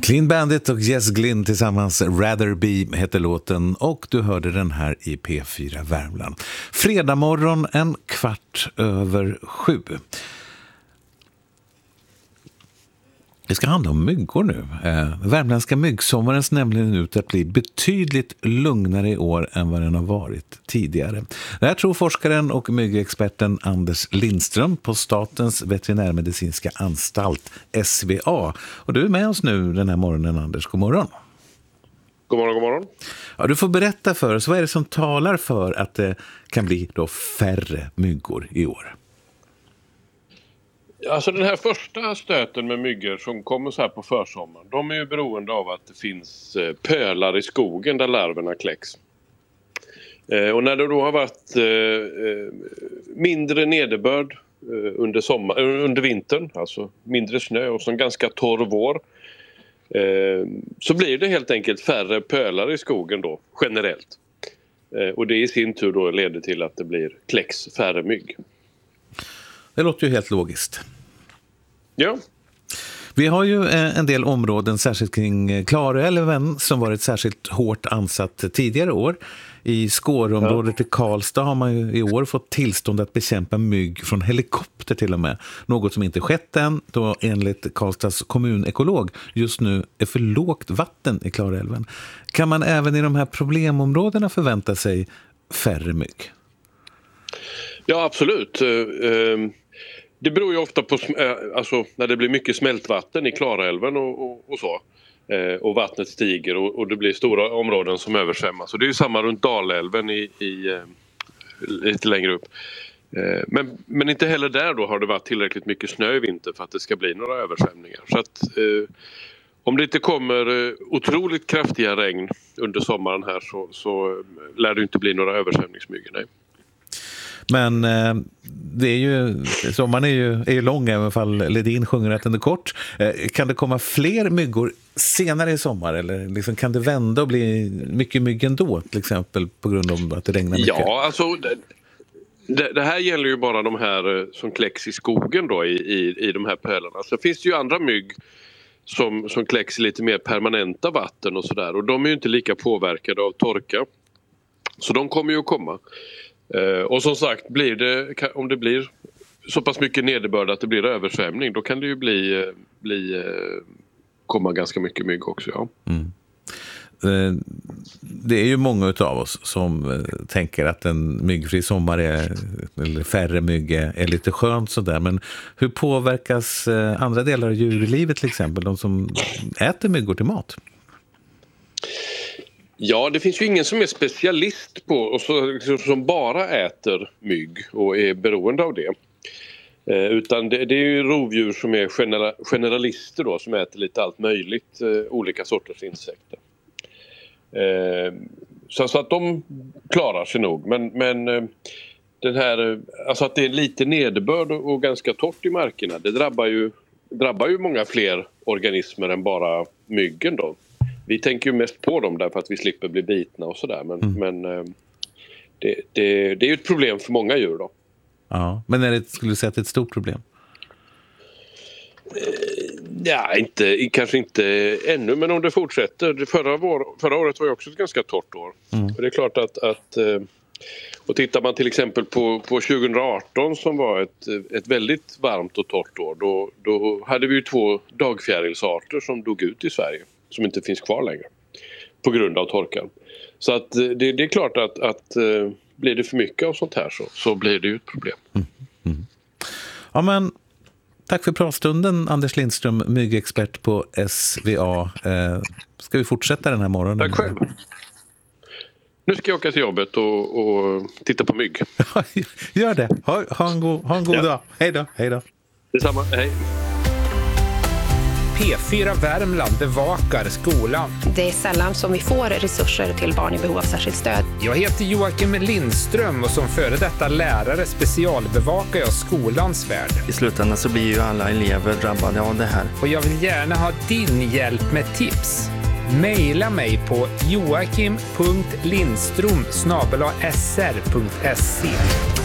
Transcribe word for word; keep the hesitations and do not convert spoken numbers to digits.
Clean Bandit och Jess Glynn tillsammans, Rather Be heter låten, och du hörde den här i P fyra Värmland. Fredag morgon en kvart över sju. Det ska handla om myggor nu. Eh, Värmländska myggsommaren ser nämligen ut att bli betydligt lugnare i år än vad den har varit tidigare. Det här tror forskaren och myggexperten Anders Lindström på Statens veterinärmedicinska anstalt, S V A. Och du är med oss nu den här morgonen, Anders. God morgon. God morgon, god morgon. Ja, du får berätta för oss, vad är det som talar för att det kan bli då färre myggor i år? Alltså den här första stöten med myggor som kommer så här på försommaren, de är ju beroende av att det finns pölar i skogen där larverna kläcks. Och när det då har varit mindre nederbörd under, sommar, under vintern, alltså mindre snö och så en ganska torr vår, så blir det helt enkelt färre pölar i skogen då, generellt. Och det i sin tur då leder till att det blir kläcks färre mygg. Det låter ju helt logiskt. Ja. Vi har ju en del områden, särskilt kring Klarälven, som varit särskilt hårt ansatt tidigare år. I Skåreområdet i Karlstad har man ju i år fått tillstånd att bekämpa mygg från helikopter till och med. Något som inte skett än, då enligt Karlstads kommunekolog just nu är för lågt vatten i Klarälven. Kan man även i de här problemområdena förvänta sig färre mygg? Ja, absolut. Det beror ju ofta på alltså, när det blir mycket smältvatten i Klarälven och, och, och så. Och vattnet stiger och, och det blir stora områden som översvämmas. Och det är ju samma runt Dalälven i, i, lite längre upp. Men, men inte heller där då har det varit tillräckligt mycket snö i vinter för att det ska bli några översvämningar. Så att om det inte kommer otroligt kraftiga regn under sommaren här så, så lär det inte bli några översvämningsmyggor, nej. Men eh, det är ju, sommaren är ju, är ju lång, även fall Ledin sjunger att den är kort. Eh, kan det komma fler myggor senare i sommar? Eller liksom, kan det vända och bli mycket mygg ändå, till exempel på grund av att det regnar mycket? Ja, alltså det, det, det här gäller ju bara de här som kläcks i skogen då, i, i, i de här pölarna. Så finns det ju andra mygg som, som kläcks i lite mer permanenta vatten och sådär. Och de är ju inte lika påverkade av torka. Så de kommer ju att komma. Och som sagt, blir det, om det blir så pass mycket nederbörd att det blir översvämning, då kan det ju bli, bli komma ganska mycket mygg också. Ja. Mm. Det är ju många utav oss som tänker att en myggfri sommar är, eller färre mygg är lite skönt sådär. Men hur påverkas andra delar av djurlivet, till exempel de som äter myggor till mat? Ja, det finns ju ingen som är specialist på och så, som bara äter mygg och är beroende av det. Eh, utan det, det är ju rovdjur som är genera, generalister då, som äter lite allt möjligt, eh, olika sorters insekter. Eh, så, så att de klarar sig nog. Men, men eh, den här, alltså att det är lite nederbörd och, och ganska torrt i markerna, det drabbar ju, drabbar ju många fler organismer än bara myggen då. Vi tänker ju mest på dem därför att vi slipper bli bitna och sådär. Men, mm. men det, det, det är ju ett problem för många djur då. Ja, men är det, skulle du säga att det är ett stort problem? Ja, inte, kanske inte ännu, men om det fortsätter. Förra, vår, förra året var ju också ett ganska torrt år. Mm. Och det är klart att, att och tittar man till exempel på, på tjugo arton som var ett, ett väldigt varmt och torrt år, då, då hade vi ju två dagfjärilsarter som dog ut i Sverige, som inte finns kvar längre på grund av torkan. Så att det, det är klart att, att uh, blir det för mycket av sånt här så, så blir det ju ett problem. Mm. Mm. Ja, men tack för pratstunden, Anders Lindström, myggexpert på S V A. Eh, ska vi fortsätta den här morgonen? Tack själv. Nu ska jag åka till jobbet och, och titta på mygg. Gör det. Ha, ha en god, ha en god ja. dag. Hej då. Hej då. Detsamma. Hej. P fyra Värmland bevakar skolan. Det är sällan som vi får resurser till barn i behov av särskilt stöd. Jag heter Joakim Lindström och som före detta lärare specialbevakar jag skolans värld. I slutändan så blir ju alla elever drabbade av det här. Och jag vill gärna ha din hjälp med tips. Maila mig på joakim punkt lindström snabel-a s r punkt se.